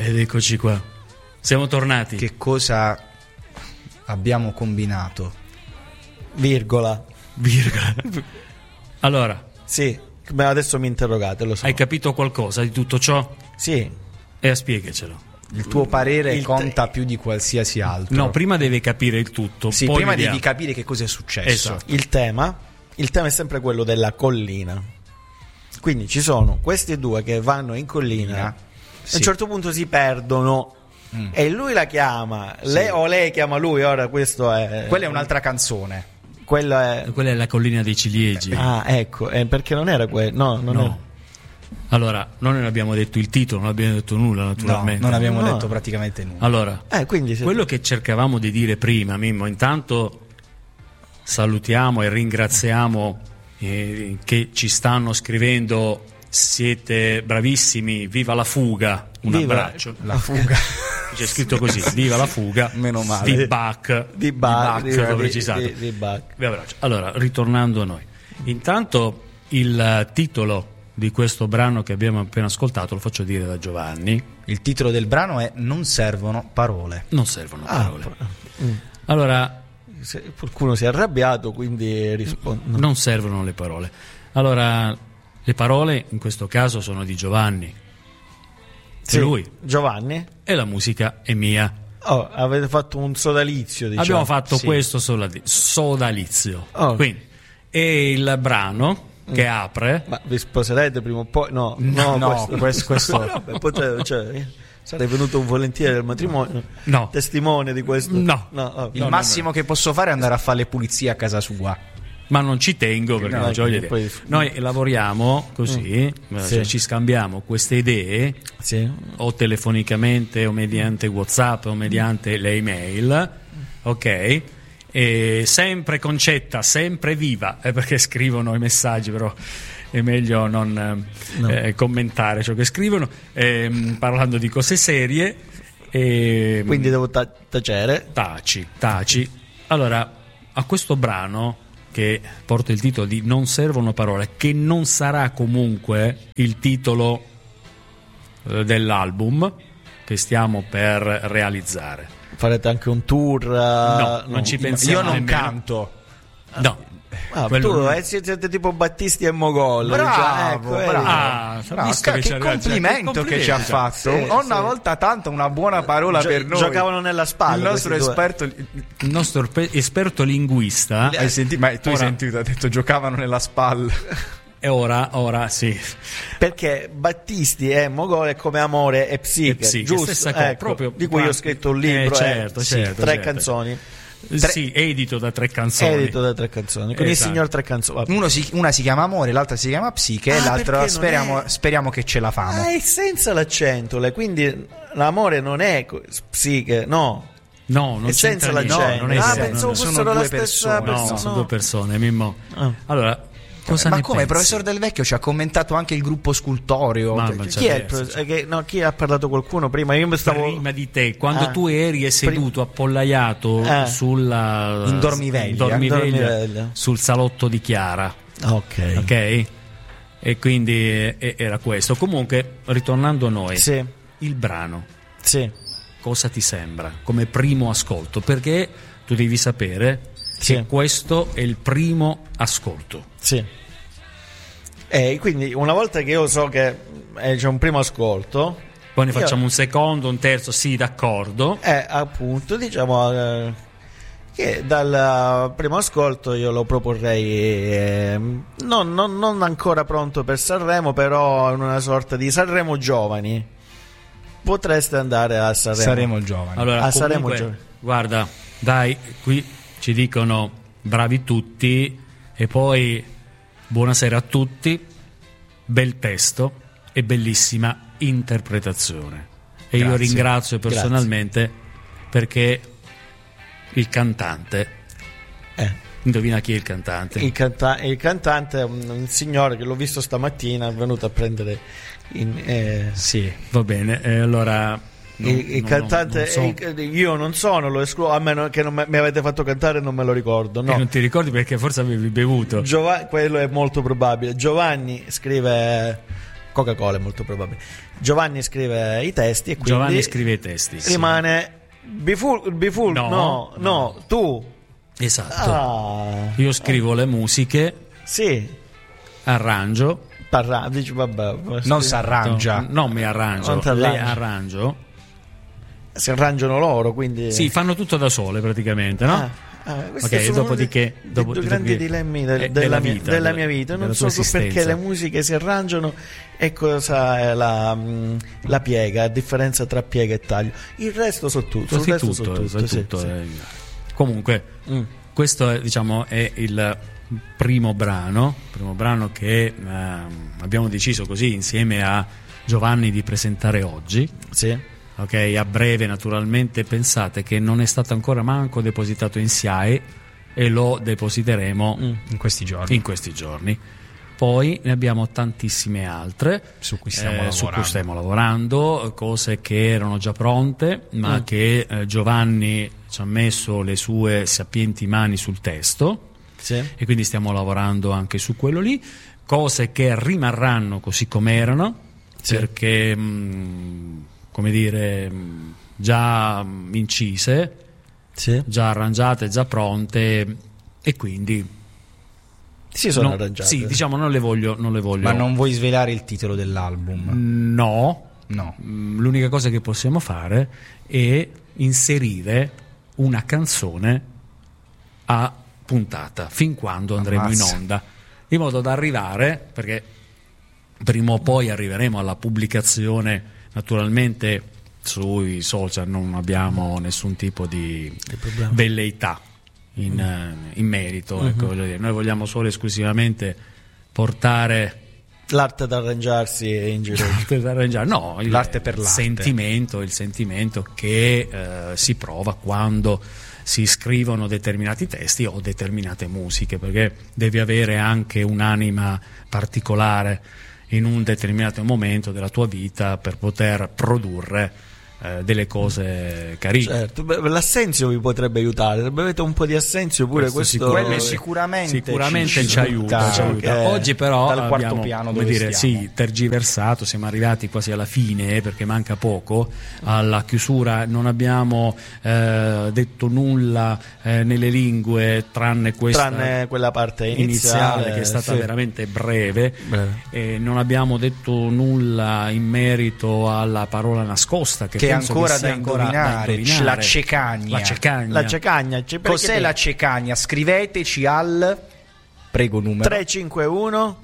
Ed eccoci qua. Siamo tornati. Che cosa abbiamo combinato? Virgola. Allora, Sì, ma adesso mi interrogate, lo so. hai capito qualcosa di tutto ciò? Sì, E spiegacelo. Il tuo parere il conta più di qualsiasi altro. No, prima devi capire il tutto. Sì, poi prima vediamo. devi capire che cosa è successo. Esatto. il tema è sempre quello della collina. Quindi ci sono questi due che vanno in collina, a Sì. un certo punto si perdono e lui la chiama, lei chiama lui, ora questo è... Quella è un'altra canzone. Quello è... Quella è la collina dei ciliegi. Ah, ecco, perché non era quello, no, non No. Allora, noi non abbiamo detto il titolo, non abbiamo detto nulla, No, naturalmente. non abbiamo No. detto praticamente nulla. Allora, quindi se- quello che cercavamo di dire prima, Mimmo, intanto salutiamo e ringraziamo che ci stanno scrivendo, siete bravissimi, viva la fuga, un Viva abbraccio. La fuga. C'è scritto così, viva la fuga, Meno male. di Bach, di Bach, l'ho precisato. di Bach. Vi abbraccio. Allora, ritornando a noi, intanto il titolo di questo brano che abbiamo appena ascoltato lo faccio dire da Giovanni. Il titolo del brano è Non servono parole. Non servono Ah, parole. Allora, Qualcuno si è arrabbiato, quindi rispondo. non servono le parole. Allora, le parole in questo caso sono di Giovanni. Sì, È lui. Giovanni. E la musica è mia. Oh, avete fatto un sodalizio, diciamo. Abbiamo fatto sì. questo sodalizio. Oh. Quindi, e il brano che apre. Ma vi sposerete prima o poi? No, questo- Vabbè, cioè, sarei venuto volentieri al matrimonio. No. Testimone di questo. No. vabbè. Il massimo che posso fare è andare a fare le pulizie a casa sua. Ma non ci tengo perché No, non c'ho idee. poi- Noi lavoriamo così, cioè ci scambiamo queste idee Sì. o telefonicamente o mediante WhatsApp o mediante le email, ok? E sempre Concetta, sempre viva, perché scrivono i messaggi, però è meglio non commentare ciò che scrivono, parlando di cose serie. Quindi devo tacere. Taci. Allora, a questo brano che porta il titolo di Non servono parole, che non sarà comunque il titolo dell'album che stiamo per realizzare. Farete anche un tour? No, non ci pensiamo. Io non nemmeno. canto. No. Ah, Quello- tu siete tipo Battisti e Mogol. Bravo, vedi. bravo. Ah, Bravo, visto che che ci complimento che ci ha fatto. Sì, Una sì. volta tanto una buona parola per noi. Giocavano nella spalla. Il nostro questi due. esperto. Il nostro esperto linguista. Hai sentito? Ma tu hai Ora- sentito? Ha detto giocavano nella spalla. E ora sì. Perché Battisti e Mogol è come Amore e Psiche, E Psiche, giusto? stessa cosa, Ecco, proprio di cui ho scritto un libro, certo, sì, certo, 3 certo. canzoni, Sì, edito da 3 canzoni. edito da 3 canzoni, quindi Esatto. il signor 3 canzoni. Vabbè. Una si chiama Amore, l'altra si chiama Psiche, e Ah, l'altra perché non speriamo che ce la famo. È senza l'accento, quindi l'amore non è Psiche, no. No, non È senza c'entra niente. l'accento. Non è Ah, senza- pensavo non- sono fossero la due stessa persone. no, persona. sono 2 persone, Mimmo. Ah. Allora, cosa Ma ne come? Il pensi? professor Del Vecchio ci ha commentato anche il gruppo Scultorio. Ma- Chi è il chi ha parlato qualcuno prima? Io mi stavo Prima di te, quando Ah. tu eri seduto appollaiato sulla In dormiveglia. In dormiveglia. sul salotto di Chiara, Ok. ok? E quindi era questo. Comunque, ritornando a noi, Sì. il brano, Sì. cosa ti sembra come primo ascolto? Perché tu devi sapere Sì. che questo è il primo ascolto. Sì. Quindi una volta che io so che c'è un primo ascolto, Poi ne io- facciamo un secondo, un terzo, sì, d'accordo. appunto, diciamo che dal primo ascolto io lo proporrei non ancora pronto per Sanremo, però in una sorta di Sanremo Giovani. Potreste andare a Sanremo. Saremo giovani. Allora, Ah, saremo comunque, giovani. guarda, dai, qui ci dicono bravi tutti e poi buonasera a tutti, bel testo e bellissima interpretazione. E io Grazie. ringrazio personalmente perché il cantante, indovina chi è il cantante? Il cantante è un signore che l'ho visto stamattina, è venuto a prendere Sì, va bene, allora... il cantante non so. io non sono, lo escludo, a meno che non mi avete fatto cantare, non me lo ricordo, E no. non ti ricordi perché forse avevi bevuto. Quello è molto probabile. Giovanni scrive Coca-Cola è molto probabile. Giovanni scrive i testi e quindi Giovanni scrive i testi. Sì. rimane Biful, no, tu. Esatto. Io Io scrivo le musiche, sì, arrangio. dici vabbè, Non si arrangia. Non mi arrangio, Non ti arrangi. le arrangio. si arrangiano loro, quindi Sì, fanno tutto da sole praticamente, no? questi Ok, sono dopodiché uno dei due grandi dilemmi della mia vita. Non della so tua perché esistenza. le musiche si arrangiano e cosa è la piega, a differenza tra piega e taglio. Il resto so tutto. Sì, Il resto tutto, so tutto, sì, tutto, sì. Comunque, questo è, diciamo, è il primo brano che abbiamo deciso così insieme a Giovanni di presentare oggi. Sì. Ok, a breve naturalmente. Pensate che non è stato ancora manco depositato in SIAE e lo depositeremo In questi giorni. in questi giorni. Poi ne abbiamo tantissime altre Su cui stiamo lavorando, cose che erano già pronte, ma che Giovanni ci ha messo le sue sapienti mani sul testo, Sì. e quindi stiamo lavorando anche su quello lì. Cose che rimarranno così come erano, Sì. perché come dire, già incise, Sì. già arrangiate, già pronte, e quindi Si sono no, arrangiate. sì, diciamo, non le voglio. Ma non vuoi svelare il titolo dell'album? No. No. L'unica cosa che possiamo fare è inserire una canzone a puntata fin quando andremo in Ammazza. onda, in modo da arrivare, perché prima o poi arriveremo alla pubblicazione. Naturalmente sui social non abbiamo nessun tipo di problema. velleità in merito, ecco, voglio dire. Noi vogliamo solo esclusivamente portare L'arte d'arrangiarsi in giro. no, L'arte per l'arte. il sentimento che si prova quando si scrivono determinati testi o determinate musiche, perché devi avere anche un'anima particolare in un determinato momento della tua vita per poter produrre delle cose carine. Certo, l'assenzio vi potrebbe aiutare. Se bevete un po' di assenzio pure questo Quello sicuramente ci aiuta. Ok. Oggi però dal quarto abbiamo, piano come dove dire, stiamo. sì, tergiversato, siamo arrivati quasi alla fine, perché manca poco alla chiusura. Non abbiamo detto nulla nelle lingue tranne questa, tranne quella parte iniziale, che è stata sì. veramente breve. Breve. Non abbiamo detto nulla in merito alla parola nascosta, che Che è penso ancora sia da indovinare. La cecagna. La cecagna. La cecagna. Cos'è la cecagna? Scriveteci al prego numero 351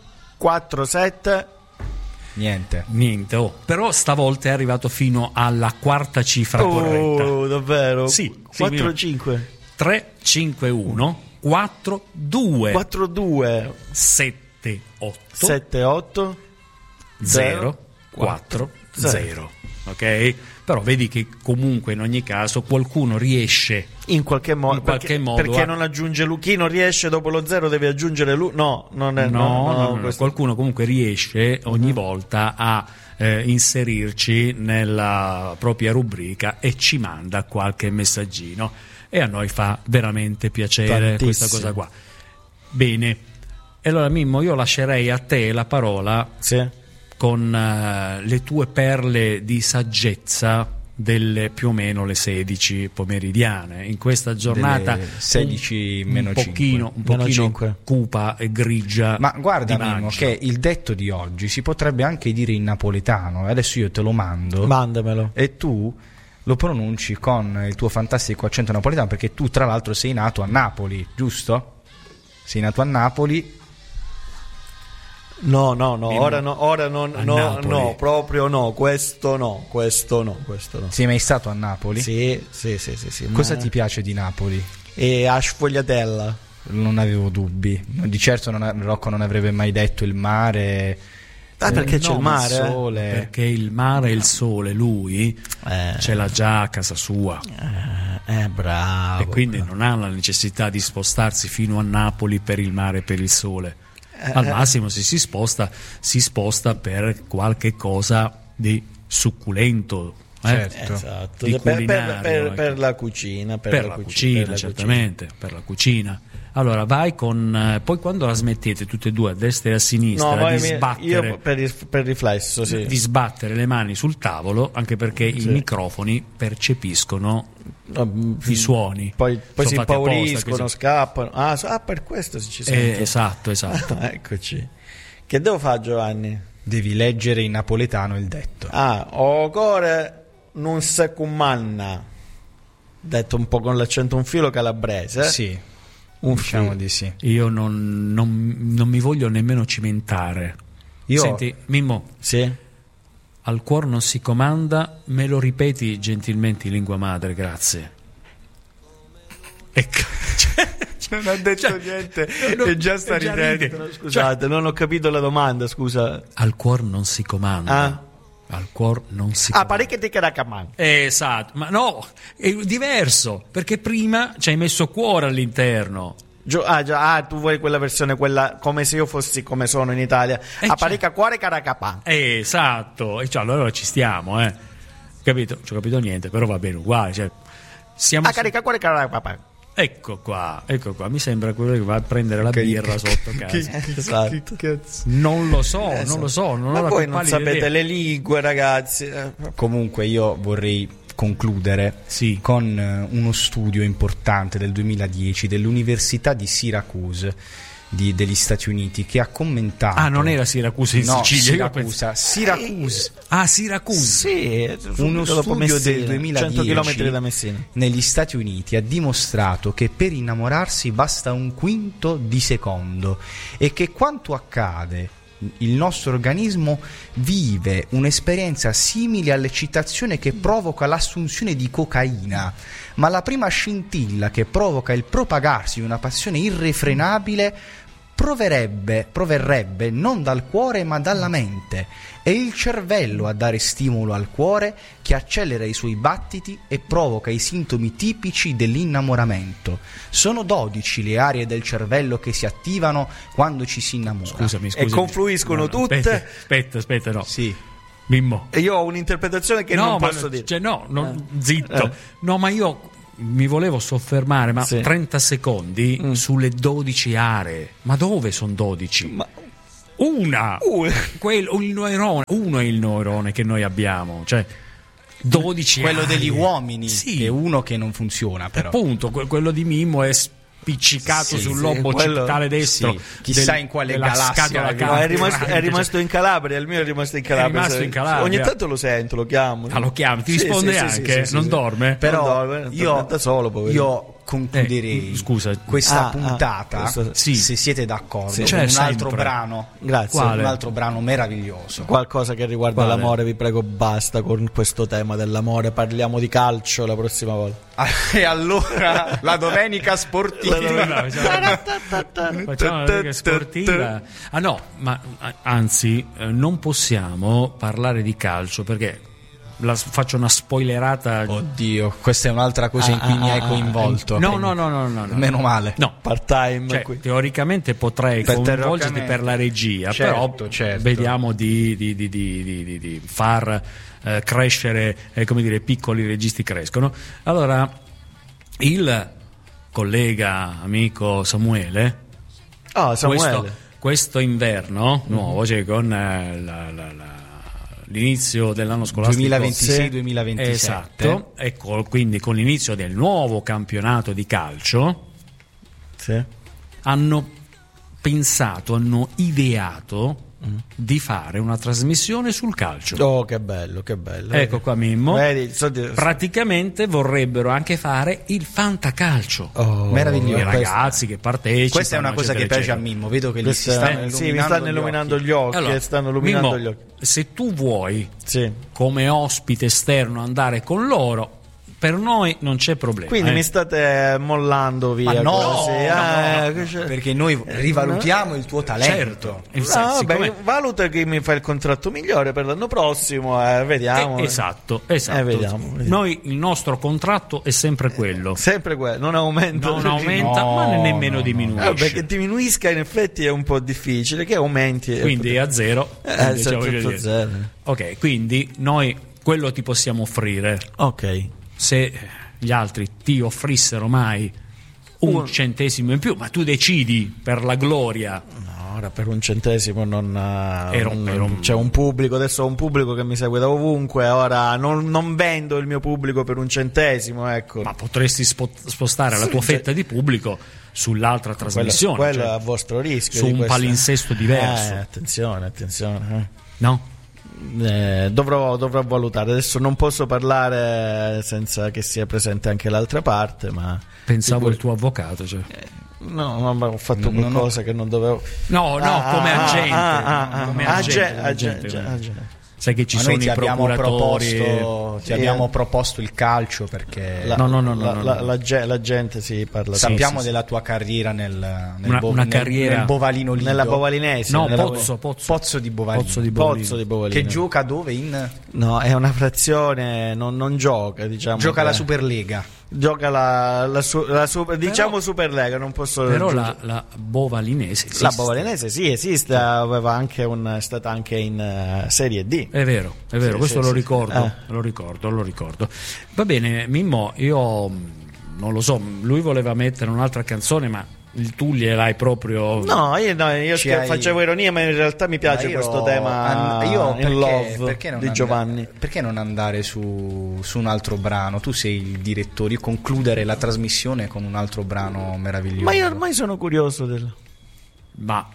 47 niente. Niente, però stavolta è arrivato fino alla quarta cifra corretta. davvero? Sì, 4-5 351 42 4-2 78 7-8 0 4 0. Ok? Però vedi che comunque in ogni caso qualcuno riesce in qualche modo, In qualche modo perché a- non aggiunge chi non riesce dopo lo 0 deve aggiungere no, questo- qualcuno comunque riesce ogni volta a inserirci nella propria rubrica e ci manda qualche messaggino, e a noi fa veramente piacere Tantissimo. questa cosa qua. Bene, e allora Mimmo, io lascerei a te la parola Sì. con le tue perle di saggezza delle più o meno le 16 pomeridiane in questa giornata Delle 16 meno un pochino Meno 5. cupa e grigia. Ma guarda di Mimmo, maggio. che il detto di oggi si potrebbe anche dire in napoletano. Adesso io te lo mando Mandamelo. e tu lo pronunci con il tuo fantastico accento napoletano, perché tu tra l'altro sei nato a Napoli, giusto? Sei nato a Napoli. No, Mimmo, ora no, a Napoli. proprio no, questo no. Sei mai stato a Napoli? Sì. Cosa ti piace di Napoli? E a sfogliatella. Non avevo dubbi. Di certo Rocco non avrebbe mai detto il mare. Perché c'è il mare? sole. Perché il mare e il sole lui ce l'ha già a casa sua, Bravo. e quindi non ha la necessità di spostarsi fino a Napoli per il mare e per il sole. Al massimo, se si sposta per qualche cosa di succulento, Certo. Esatto. di Per culinario, la cucina. per la cucina, certamente, per la cucina. Allora vai con poi quando la smettete tutte e due, a destra e a sinistra, di sbattere, io per riflesso, sì. di sbattere le mani sul tavolo, anche perché i microfoni percepiscono i suoni, poi sono si fatti apposta, impauriscono, scappano. Per questo ci sente. esatto. Eccoci. Che devo fare, Giovanni? Devi leggere in napoletano il detto. Ocore non se cumanna, detto un po' con l'accento un filo calabrese. Sì, Diciamo di sì. Io non mi voglio nemmeno cimentare. Senti, Mimmo, Sì. al cuor non si comanda, me lo ripeti gentilmente in lingua madre, grazie. Ecco. Non ha detto niente e già sta ridendo. Scusate, non ho capito la domanda, scusa. Al cuor non si comanda. Al cuor non si comanda. Parecchio ti caracaman. Esatto, ma no, è diverso, perché prima ci hai messo cuore all'interno. Tu vuoi quella versione, quella come se io fossi come sono in Italia. Parecchia cuore caracapan. Esatto, e cioè, allora ci stiamo, capito? Non ci ho capito niente, però va bene uguale, cioè, siamo Carica cuore caracapan. Ecco qua, mi sembra quello che va a prendere la birra sotto casa. Esatto. Non lo so, non Ma ho la voi più non pallida sapete idea. le lingue, ragazzi. Comunque io vorrei concludere con uno studio importante del 2010 dell'Università di Syracuse degli Stati Uniti, che ha commentato. Non era Siracusa in Sicilia, Syracuse. Syracuse. Sì, Uno studio del 2010 100 km da Messina. negli Stati Uniti ha dimostrato che per innamorarsi basta un quinto di secondo e che quanto accade, il nostro organismo vive un'esperienza simile all'eccitazione che provoca l'assunzione di cocaina, ma la prima scintilla che provoca il propagarsi di una passione irrefrenabile proverrebbe non dal cuore ma dalla mente. È il cervello a dare stimolo al cuore, che accelera i suoi battiti e provoca i sintomi tipici dell'innamoramento. Sono 12 le aree del cervello che si attivano quando ci si innamora. Scusami. E confluiscono tutte. Aspetta, no. Sì. Mimmo. E io ho un'interpretazione che non posso dire. Cioè, zitto. No, ma io mi volevo soffermare, 30 secondi sulle 12 aree. Ma dove sono 12? Una. Uno è il neurone che noi abbiamo, cioè 12 quello aree. degli uomini, sì. È uno che non funziona, però. Appunto, quello di Mimmo è spiccicato sul lobo occipitale destro. Sì. Chissà in quale galassia. È rimasto in Calabria, il mio è rimasto in Calabria. Ogni tanto lo sento, lo chiamo. Lo chiami, ti risponde anche, non dorme? Però io solo, io concluderei questa puntata, se siete d'accordo, con un altro brano. Grazie. Un altro brano meraviglioso. Qualcosa che riguarda l'amore, vi prego, basta con questo tema dell'amore. Parliamo di calcio la prossima volta. E allora la domenica sportiva. Facciamo la domenica sportiva. Anzi, non possiamo parlare di calcio perché faccio una spoilerata. Oddio, questa è un'altra cosa in cui mi hai coinvolto. No. Meno male. No, part-time. Cioè, teoricamente potrei coinvolgerti per la regia, però vediamo di far crescere, come dire, piccoli registi crescono. Allora, il collega amico Samuele. Questo inverno nuovo, cioè con l'inizio dell'anno scolastico 2026-2027, esatto, ecco, quindi con l'inizio del nuovo campionato di calcio hanno ideato di fare una trasmissione sul calcio. Che bello. Ecco qua, Mimmo. Praticamente vorrebbero anche fare il fantacalcio. Meraviglioso. I ragazzi che partecipano. Questa è una cosa che piace a Mimmo. Vedo che mi stanno illuminando gli occhi. Allora, Mimmo, se tu vuoi come ospite esterno andare con loro, per noi non c'è problema. Quindi mi state mollando via. No, perché noi rivalutiamo il tuo talento. Certo. Valuta che mi fa il contratto migliore per l'anno prossimo. Vediamo. Esatto. Vediamo. Noi il nostro contratto è sempre quello. Sempre quello. Non aumenta, ma nemmeno diminuisce. Perché diminuisca in effetti è un po' difficile. Che aumenti. Quindi è a zero. Zero. Ok, quindi noi quello ti possiamo offrire. Ok. Se gli altri ti offrissero mai un centesimo in più, ma tu decidi per la gloria. No, ora per un centesimo non c'è un pubblico, adesso ho un pubblico che mi segue da ovunque, ora non vendo il mio pubblico per un centesimo, ecco. Ma potresti spostare la tua fetta di pubblico sull'altra trasmissione, quello cioè, è a vostro rischio, su di un questa. palinsesto diverso. Attenzione. No? Dovrò valutare. Adesso non posso parlare senza che sia presente anche l'altra parte, ma Pensavo il tuo avvocato, cioè. no, ma ho fatto qualcosa che non dovevo. No, come agente. Come agente. Sai che ci Ma sono noi i procuratori. ti abbiamo proposto il calcio perché La gente si parla. sappiamo sì. della tua carriera nel carriera nel Bovalino Lido. Nella Bovalinese. No, nella Pozzo di Bovalino. Pozzo di Pozzo di Bovalino. Che gioca dove? No, è una frazione, non gioca, diciamo. Gioca che la Superlega. Gioca la diciamo Superlega, non posso. Però la Bovalinese esiste. La Bovalinese sì, esiste, aveva anche è stata anche in Serie D. È vero, questo lo ricordo. Lo ricordo. Va bene, Mimmo, io non lo so, lui voleva mettere un'altra canzone, ma tu gliel'hai proprio. No, io facevo ironia, ma in realtà mi piace questo tema Love di Giovanni. Perché non andare su un altro brano? Tu sei il direttore, io concludere la trasmissione con un altro brano meraviglioso. Ma io ormai sono curioso Ma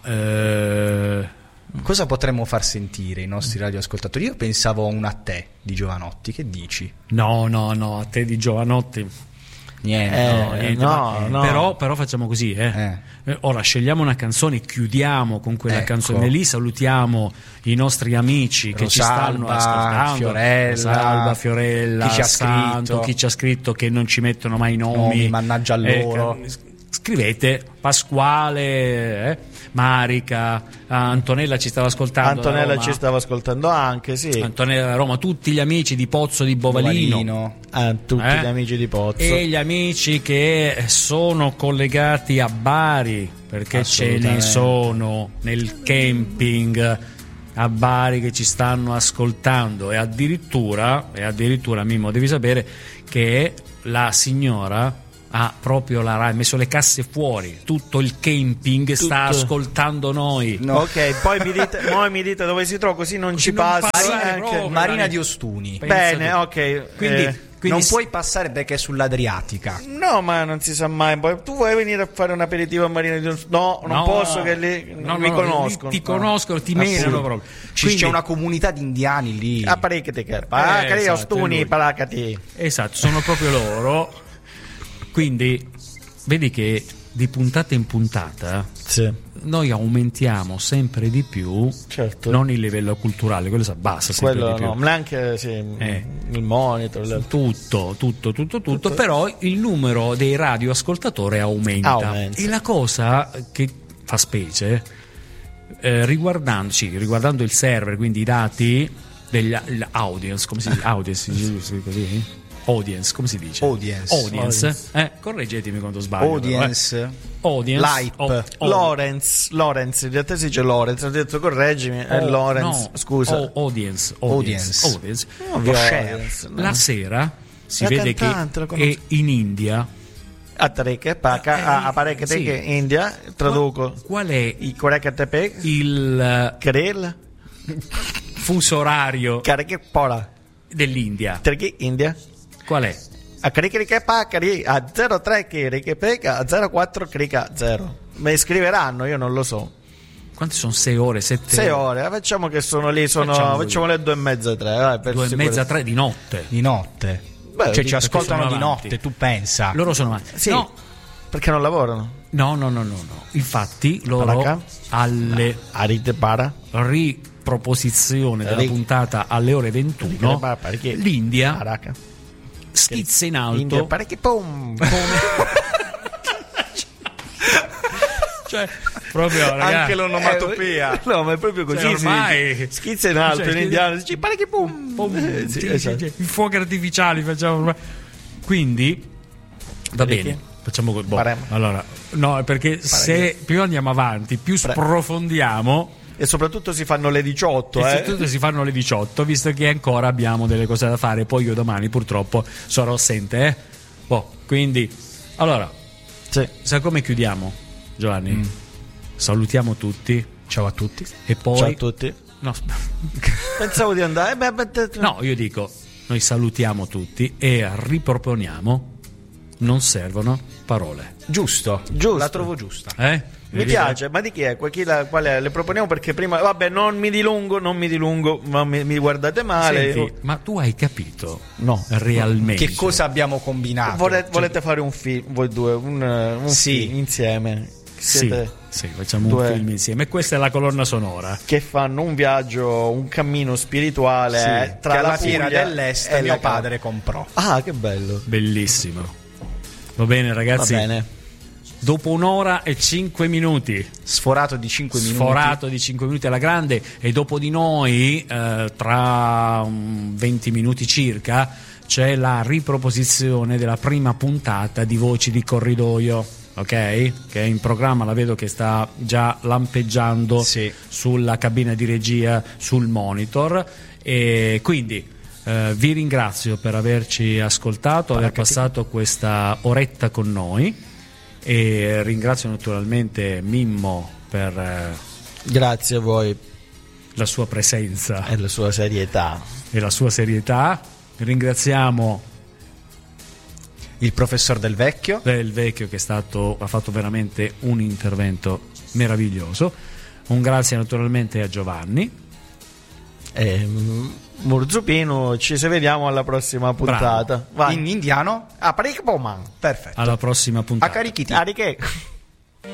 cosa potremmo far sentire i nostri radioascoltatori? Io pensavo a un A te di Giovanotti, che dici? No, a te di Giovanotti. Niente. No. Però facciamo così, ora scegliamo una canzone, chiudiamo con quella canzone lì, salutiamo i nostri amici che ci stanno ascoltando, Rosalba, Fiorella, chi ci ha Santo, scritto, chi ci ha scritto, che non ci mettono mai nomi, mannaggia a loro. Scrivete Pasquale, Marica, Antonella ci stava ascoltando. Antonella ci stava ascoltando anche, sì. Antonella da Roma, tutti gli amici di Pozzo di Bovalino. Tutti gli amici di Pozzo. E gli amici che sono collegati a Bari, perché ce ne sono nel camping a Bari che ci stanno ascoltando. E addirittura Mimmo, devi sapere che la signora ha proprio ha messo le casse fuori, tutto il camping sta ascoltando noi. Ok, poi mi dite dove si trova, così non ci passa anche. Marina di Ostuni. Bene, ok. Quindi non puoi passare perché è sull'Adriatica. No, ma non si sa mai. Tu vuoi venire a fare un aperitivo a Marina di Ostuni? No, non posso, che lì mi conoscono. Ti conoscono, ti menano proprio. C'è una comunità di indiani lì. Paracati, Ostuni, Paracati. Esatto, sono proprio loro. Quindi vedi che di puntata in puntata noi aumentiamo sempre di più, certo. Non il livello culturale, quello si abbassa sempre quello di più. No, ma anche il monitor, tutto, però il numero dei radioascoltatori aumenta. E la cosa che fa specie, riguardando il server, quindi i dati degli audience, come si dice? Audience, come si dice? Audience. Correggetemi quando sbaglio. Audience. Hype. Lorenz, in realtà si dice Lorenz, ho detto correggimi, è Lorenz, scusa. Audience. La sera si vede che è in India. India, traduco. Qual è il fuso orario dell'India? India? Qual è? A 03 a 04 0. Mi scriveranno, io non lo so. Quante sono? 6 ore? 7 6 ore? Facciamo che sono lì, facciamo le 2:30, 3. 2:30, 3 di notte. Beh, cioè ci ascoltano di notte, tu pensa. Loro sono avanti. Sì, no, perché non lavorano. No. Infatti loro alle riproposizione della puntata alle ore 21 l'India schizza in alto cioè proprio ragazzi, anche l'onomatopea no, ma è proprio così, cioè, ormai schizza in alto in indiano, dici pare che i fuochi artificiali facciamo, quindi va bene, facciamo allora no, perché se più andiamo avanti più sprofondiamo e soprattutto si fanno le 18 si fanno le 18, visto che ancora abbiamo delle cose da fare, poi io domani purtroppo sarò assente quindi allora Sì. Sa come chiudiamo, Giovanni? Salutiamo tutti Ciao a tutti. e poi... Ciao a tutti. No, Pensavo di andare. no, io dico, noi salutiamo tutti e riproponiamo, non servono parole. Giusto. Giusto. La trovo giusta. Mi piace, ma di chi è? Quale le proponiamo? Perché prima, vabbè, non mi dilungo, ma mi guardate male. Senti, ma tu hai capito? No. Realmente. Che cosa abbiamo combinato? Volete fare un film, voi due, un Sì. film insieme? Sì, facciamo un due film insieme. E questa è la colonna sonora. che fanno un viaggio, un cammino spirituale tra che alla la fiera Puglia dell'Est e mio la padre comprò. Ah, che bello. Bellissimo. Va bene, ragazzi. Va bene. Dopo 1 ora e 5 minuti. Sforato di 5 minuti. Sforato di 5 minuti alla grande. E dopo di noi, tra 20 minuti circa, c'è la riproposizione della prima puntata di Voci di Corridoio. Ok? Che è in programma, la vedo che sta già lampeggiando Sì. sulla cabina di regia, sul monitor. E quindi vi ringrazio per averci ascoltato, aver passato questa oretta con noi. E ringrazio naturalmente Mimmo per Grazie a voi la sua presenza e la sua serietà. e la sua serietà. Ringraziamo Il professor Del Vecchio. il vecchio che ha fatto veramente un intervento meraviglioso. Un grazie naturalmente a Giovanni. Murzupino, ci vediamo alla prossima puntata. Vai. In indiano. Aprikpoman. Perfetto. Alla prossima puntata. A carichiti. Ariche.